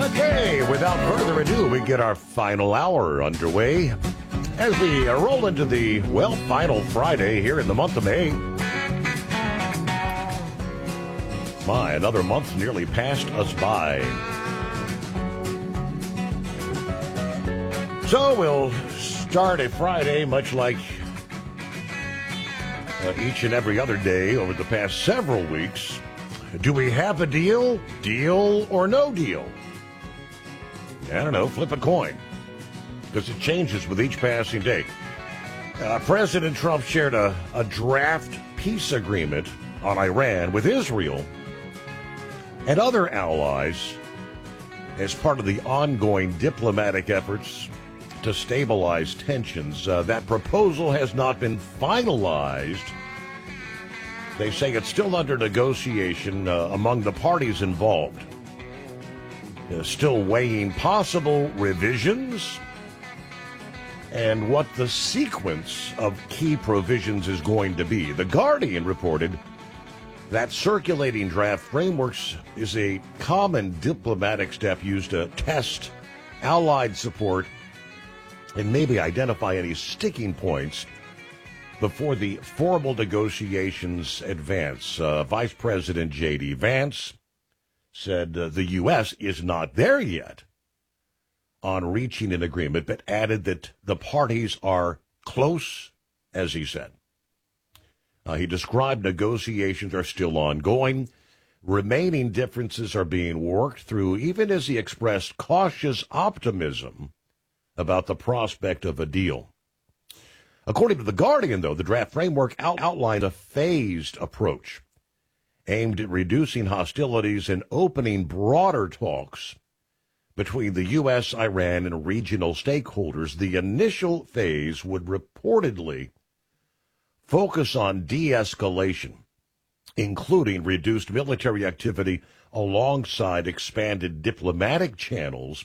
Okay, without further ado, we get our final hour underway as we roll into the, final Friday here in the month of May. My, another month nearly passed us by. So we'll start a Friday much like each and every other day over the past several weeks. Do we have a deal? Deal or no deal? I don't know, flip a coin, because it changes with each passing day. President Trump shared a draft peace agreement on Iran with Israel and other allies as part of the ongoing diplomatic efforts to stabilize tensions. That proposal has not been finalized. They say it's still under negotiation among the parties involved. Still weighing possible revisions and what the sequence of key provisions is going to be. The Guardian reported that circulating draft frameworks is a common diplomatic step used to test allied support and maybe identify any sticking points before the formal negotiations advance. Vice President J.D. Vance said the U.S. is not there yet on reaching an agreement, but added that the parties are close, as he said. He described negotiations are still ongoing. Remaining differences are being worked through, even as he expressed cautious optimism about the prospect of a deal. According to The Guardian, though, the draft framework outlined a phased approach aimed at reducing hostilities and opening broader talks between the U.S., Iran, and regional stakeholders. The initial phase would reportedly focus on de-escalation, including reduced military activity alongside expanded diplomatic channels.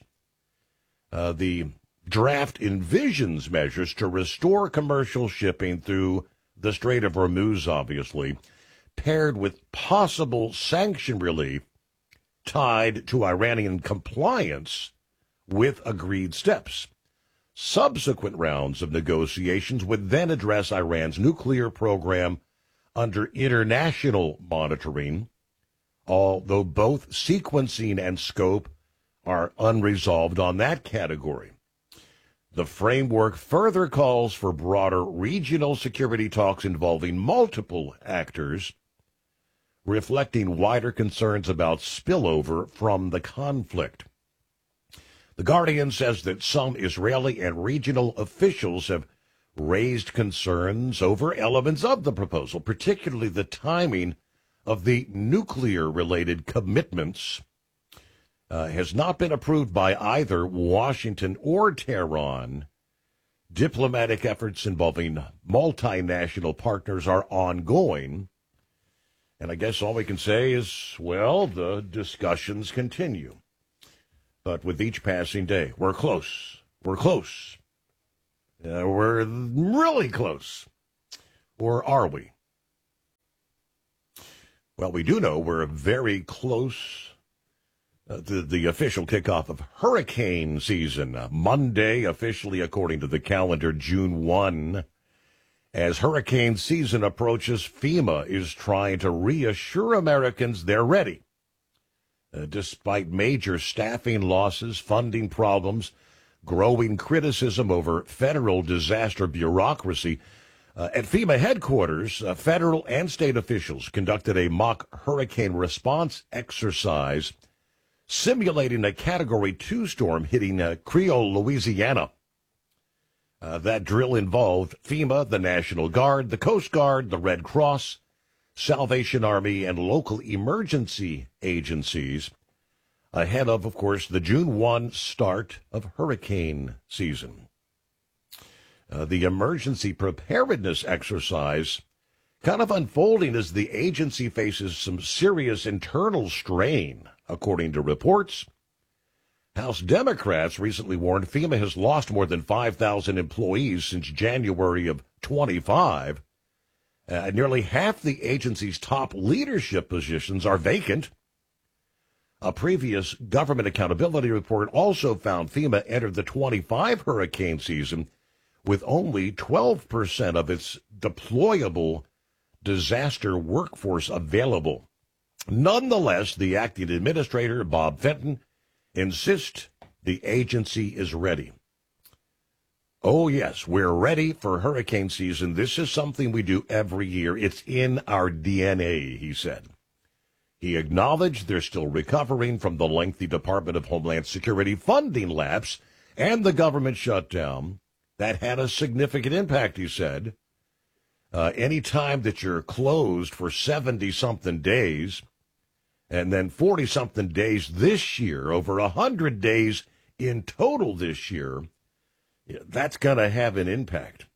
The draft envisions measures to restore commercial shipping through the Strait of Hormuz, obviously, paired with possible sanction relief tied to Iranian compliance with agreed steps. Subsequent rounds of negotiations would then address Iran's nuclear program under international monitoring, although both sequencing and scope are unresolved on that category. The framework further calls for broader regional security talks involving multiple actors, reflecting wider concerns about spillover from the conflict. The Guardian says that some Israeli and regional officials have raised concerns over elements of the proposal, particularly the timing of the nuclear-related commitments. Has not been approved by either Washington or Tehran. Diplomatic efforts involving multinational partners are ongoing. And I guess all we can say is, well, the discussions continue. But with each passing day, we're close. We're close. We're really close. Or are we? Well, we do know we're very close to the official kickoff of hurricane season. Monday, officially, according to the calendar, June 1. As hurricane season approaches, FEMA is trying to reassure Americans they're ready. Despite major staffing losses, funding problems, growing criticism over federal disaster bureaucracy, at FEMA headquarters, federal and state officials conducted a mock hurricane response exercise simulating a Category 2 storm hitting Creole, Louisiana. That drill involved FEMA, the National Guard, the Coast Guard, the Red Cross, Salvation Army, and local emergency agencies ahead of course, the June 1 start of hurricane season. The emergency preparedness exercise kind of unfolding as the agency faces some serious internal strain, according to reports. House Democrats recently warned FEMA has lost more than 5,000 employees since January of 25. Nearly half the agency's top leadership positions are vacant. A previous government accountability report also found FEMA entered the 25 hurricane season with only 12% of its deployable disaster workforce available. Nonetheless, the acting administrator, Bob Fenton, insists the agency is ready. Oh, yes, we're ready for hurricane season. This is something we do every year. It's in our DNA, he said. He acknowledged they're still recovering from the lengthy Department of Homeland Security funding lapse and the government shutdown. That had a significant impact, he said. Any time that you're closed for 70-something days, and then 40-something days this year, over 100 days in total this year, that's going to have an impact.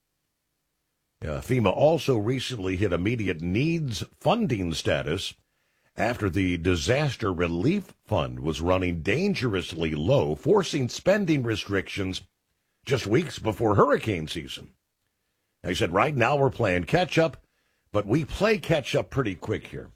FEMA also recently hit immediate needs funding status after the Disaster Relief Fund was running dangerously low, forcing spending restrictions just weeks before hurricane season. He said, right now we're playing catch-up, but we play catch-up pretty quick here.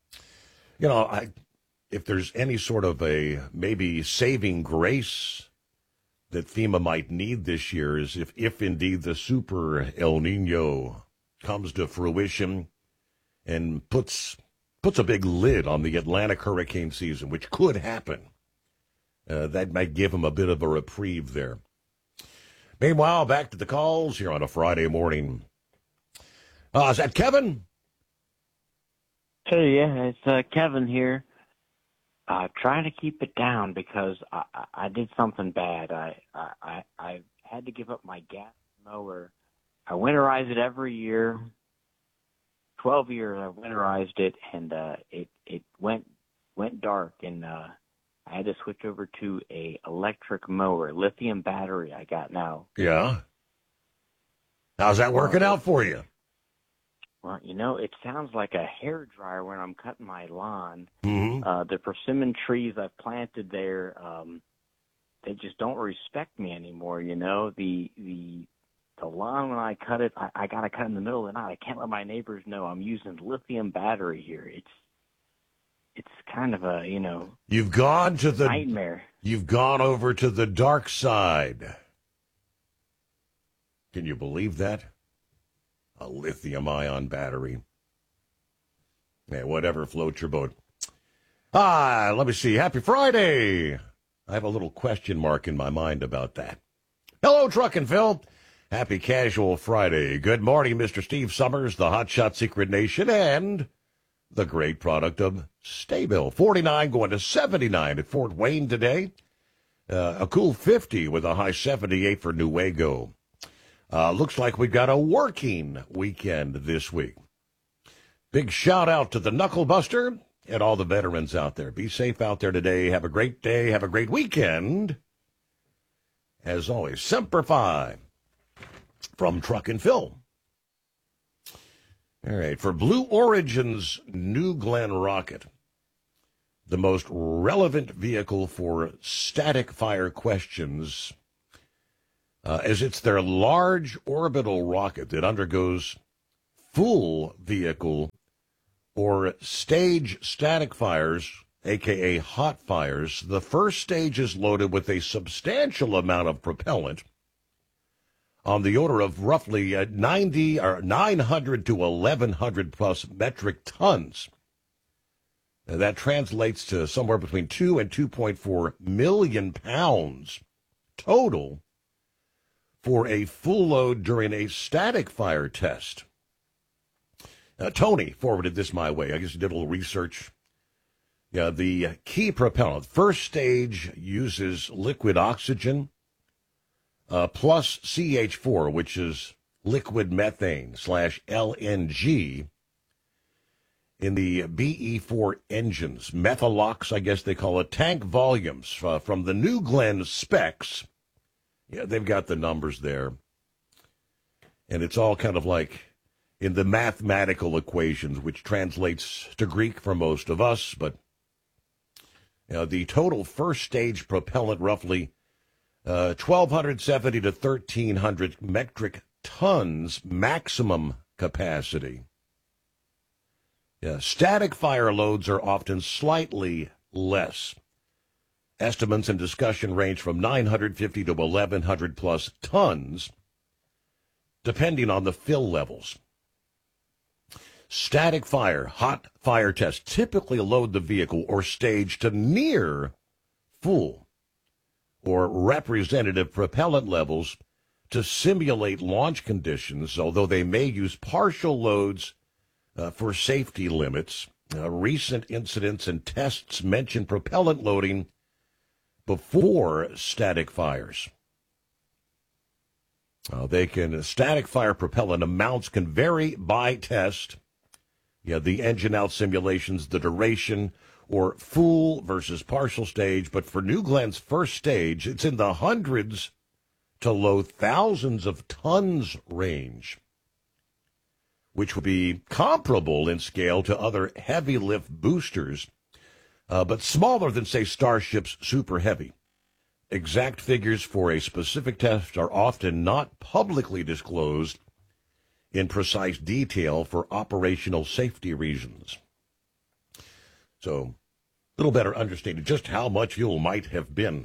If there's any sort of a maybe saving grace that FEMA might need this year is if indeed the super El Nino comes to fruition and puts a big lid on the Atlantic hurricane season, which could happen. That might give them a bit of a reprieve there. Meanwhile, back to the calls here on a Friday morning. Is that Kevin? Hey, yeah, it's Kevin here. Trying to keep it down because I did something bad. I had to give up my gas mower. I winterize it every year. 12 years I winterized it, and it went dark, and I had to switch over to a electric mower, lithium battery I got now. Yeah. How's that working out for you? Well, it sounds like a hairdryer when I'm cutting my lawn. Mm-hmm. The persimmon trees I've planted there, they just don't respect me anymore. The lawn, when I cut it, I got to cut in the middle of the night. I can't let my neighbors know I'm using lithium battery here. It's kind of a, You've gone to the nightmare. You've gone over to the dark side. Can you believe that? A lithium-ion battery. Yeah, whatever floats your boat. Let me see. Happy Friday. I have a little question mark in my mind about that. Hello, Truck and Phil. Happy Casual Friday. Good morning, Mr. Steve Summers, the Hotshot Secret Nation, and the great product of Staybill. 49 going to 79 at Fort Wayne today. A cool 50 with a high 78 for Newaygo. Looks like we've got a working weekend this week. Big shout out to the Knuckle Buster and all the veterans out there. Be safe out there today. Have a great day. Have a great weekend. As always, Semper Fi from Truck and Phil. All right, for Blue Origin's New Glenn rocket, the most relevant vehicle for static fire questions, as it's their large orbital rocket that undergoes full vehicle or stage static fires, a.k.a. hot fires. The first stage is loaded with a substantial amount of propellant on the order of roughly 900 to 1,100 plus metric tons. That translates to somewhere between 2 and 2.4 million pounds total for a full load during a static fire test. Tony forwarded this my way. I guess he did a little research. Yeah, the key propellant, first stage, uses liquid oxygen plus CH4, which is liquid methane / LNG. In the BE4 engines, Methalox, I guess they call it, tank volumes from the New Glenn specs. Yeah, they've got the numbers there. And it's all kind of like in the mathematical equations, which translates to Greek for most of us. But the total first stage propellant, roughly 1,270 to 1,300 metric tons maximum capacity. Yeah, static fire loads are often slightly less. Estimates and discussion range from 950 to 1,100 plus tons, depending on the fill levels. Static fire, hot fire tests typically load the vehicle or stage to near full or representative propellant levels to simulate launch conditions, although they may use partial loads for safety limits. Recent incidents and tests mention propellant loading before static fires. Static fire propellant amounts can vary by test. The engine out simulations, the duration, or full versus partial stage. But for New Glenn's first stage, it's in the hundreds to low thousands of tons range, which would be comparable in scale to other heavy lift boosters, but smaller than, say, Starship's Super Heavy. Exact figures for a specific test are often not publicly disclosed in precise detail for operational safety reasons. So, a little better understanding just how much fuel might have been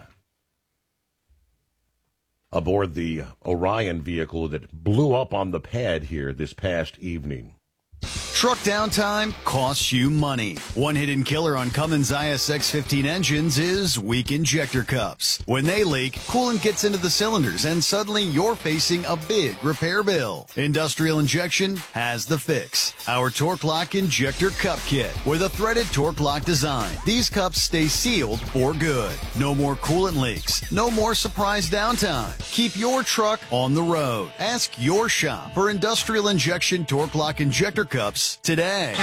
aboard the Orion vehicle that blew up on the pad here this past evening. Truck downtime costs you money. One hidden killer on Cummins ISX-15 engines is weak injector cups. When they leak, coolant gets into the cylinders and suddenly you're facing a big repair bill. Industrial Injection has the fix. Our Torque Lock Injector Cup Kit with a threaded Torque Lock design. These cups stay sealed for good. No more coolant leaks. No more surprise downtime. Keep your truck on the road. Ask your shop for Industrial Injection Torque Lock Injector Cups today.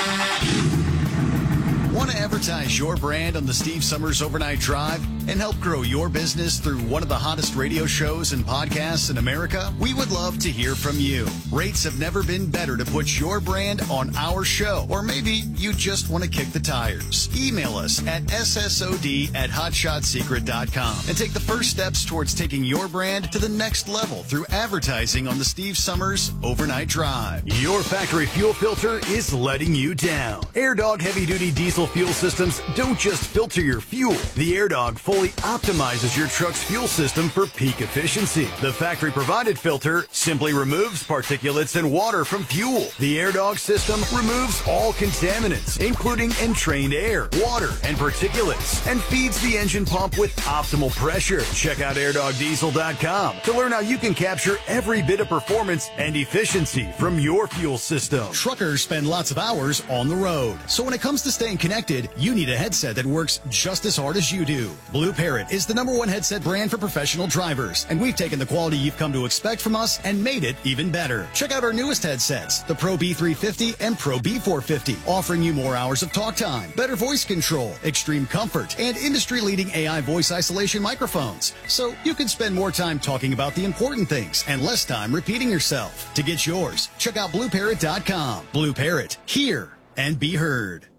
Want to advertise your brand on the Steve Summers Overnight Drive and help grow your business through one of the hottest radio shows and podcasts in America? We would love to hear from you. Rates have never been better to put your brand on our show, or maybe you just want to kick the tires. Email us at ssod@hotshotsecret.com and take the first steps towards taking your brand to the next level through advertising on the Steve Summers Overnight Drive. Your factory fuel filter is letting you down. AirDog heavy-duty diesel fuel systems don't just filter your fuel. The AirDog fully optimizes your truck's fuel system for peak efficiency. The factory-provided filter simply removes particulates and water from fuel. The AirDog system removes all contaminants, including entrained air, water, and particulates, and feeds the engine pump with optimal pressure. Check out airdogdiesel.com to learn how you can capture every bit of performance and efficiency from your fuel system. Truckers spend lots of hours on the road, so when it comes to staying connected, you need a headset that works just as hard as you do. Blue Parrot is the #1 headset brand for professional drivers, and we've taken the quality you've come to expect from us and made it even better. Check out our newest headsets, the Pro B350 and Pro B450, offering you more hours of talk time, better voice control, extreme comfort, and industry-leading AI voice isolation microphones. So you can spend more time talking about the important things and less time repeating yourself. To get yours, check out BlueParrot.com. Blue Parrot, hear and be heard.